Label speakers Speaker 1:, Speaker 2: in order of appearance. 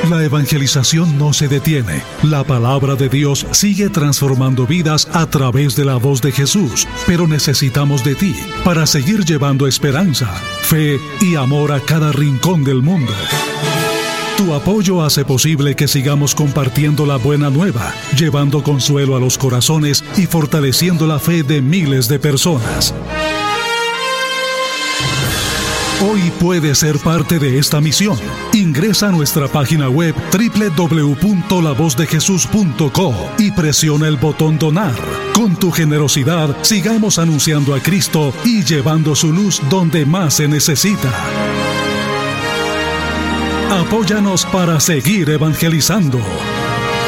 Speaker 1: La evangelización no se detiene. La palabra de Dios sigue transformando vidas a través de la voz de Jesús, pero necesitamos de ti para seguir llevando esperanza, fe y amor a cada rincón del mundo. Tu apoyo hace posible que sigamos compartiendo la buena nueva, llevando consuelo a los corazones y fortaleciendo la fe de miles de personas. Hoy puedes ser parte de esta misión. Ingresa a nuestra página web www.lavozdejesús.co y presiona el botón Donar. Con tu generosidad, sigamos anunciando a Cristo y llevando su luz donde más se necesita. Apóyanos para seguir evangelizando.